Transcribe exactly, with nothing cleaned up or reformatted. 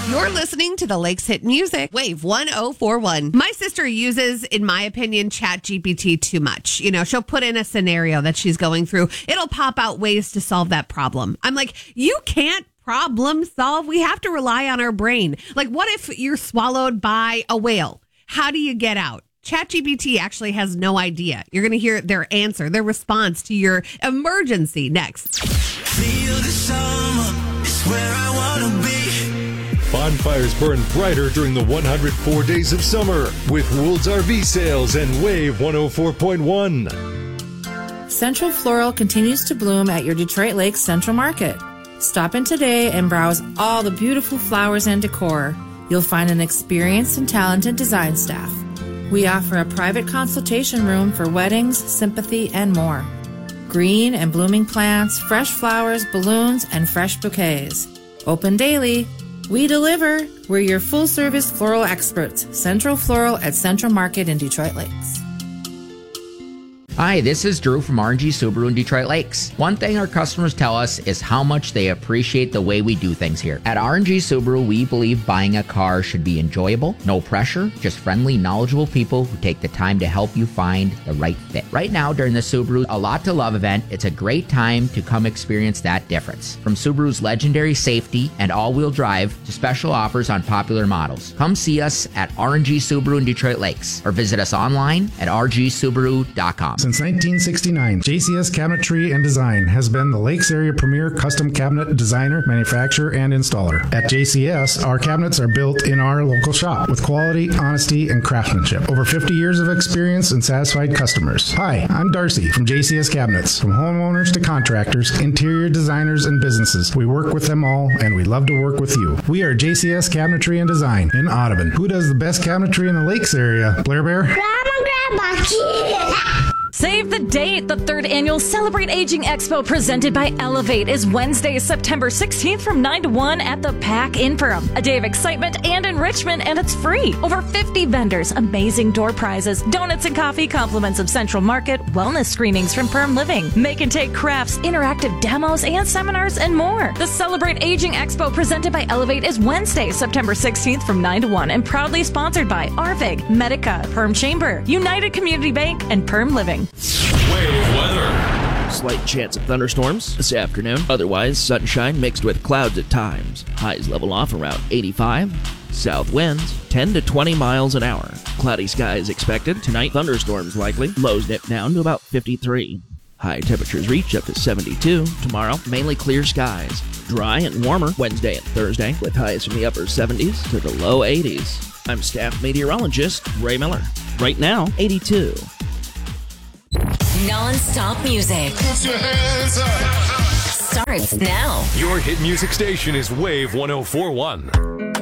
You're listening to the Lakes Hit Music, Wave one oh four one. My sister uses, in my opinion, ChatGPT too much. You know, she'll put in a scenario that she's going through. It'll pop out ways to solve that problem. I'm like, you can't problem solve. We have to rely on our brain. Like, what if you're swallowed by a whale? How do you get out? ChatGPT actually has no idea. You're going to hear their answer, their response to your emergency next. Feel the summer, it's where I want to be. Bonfires burn brighter during the one hundred four days of summer with Woold's R V sales and Wave one oh four point one. Central Floral continues to bloom at your Detroit Lakes Central Market. Stop in today and browse all the beautiful flowers and decor. You'll find an experienced and talented design staff. We offer a private consultation room for weddings, sympathy, and more. Green and blooming plants, fresh flowers, balloons, and fresh bouquets. Open daily. We deliver. We're your full-service floral experts. Central Floral at Central Market in Detroit Lakes. Hi, this is Drew from R and G Subaru in Detroit Lakes. One thing our customers tell us is how much they appreciate the way we do things here. At R and G Subaru, we believe buying a car should be enjoyable, no pressure, just friendly, knowledgeable people who take the time to help you find the right fit. Right now, during the Subaru A Lot to Love event, it's a great time to come experience that difference. From Subaru's legendary safety and all-wheel drive to special offers on popular models. Come see us at R and G Subaru in Detroit Lakes or visit us online at r g subaru dot com. Since nineteen sixty-nine, J C S Cabinetry and Design has been the Lakes area premier custom cabinet designer, manufacturer, and installer. At J C S, our cabinets are built in our local shop with quality, honesty, and craftsmanship. Over fifty years of experience and satisfied customers. Hi, I'm Darcy from J C S Cabinets. From homeowners to contractors, interior designers, and businesses, we work with them all, and we love to work with you. We are J C S Cabinetry and Design in Audubon. Who does the best cabinetry in the Lakes area? Blair Bear? Grandma, Grandma, kid. Save the date! The third annual Celebrate Aging Expo presented by Elevate is Wednesday, September sixteenth from nine to one at the Pack in Perham. A day of excitement and enrichment, and it's free. Over fifty vendors, amazing door prizes, donuts and coffee, compliments of Central Market, wellness screenings from Perm Living, make and take crafts, interactive demos, and seminars, and more. The Celebrate Aging Expo presented by Elevate is Wednesday, September sixteenth from nine to one and proudly sponsored by Arvig, Medica, Perm Chamber, United Community Bank, and Perm Living. Wave weather. Slight chance of thunderstorms this afternoon. Otherwise, sunshine mixed with clouds at times. Highs level off around eighty-five. South winds ten to twenty miles an hour. Cloudy skies expected. Tonight, thunderstorms likely. Lows dip down to about fifty-three. High temperatures reach up to seventy-two. Tomorrow, mainly clear skies. Dry and warmer Wednesday and Thursday, with highs from the upper seventies to the low eighties. I'm staff meteorologist Ray Miller. Right now, eighty-two. Non-stop music. Put your hands up. Starts now. Your hit music station is Wave one oh four one.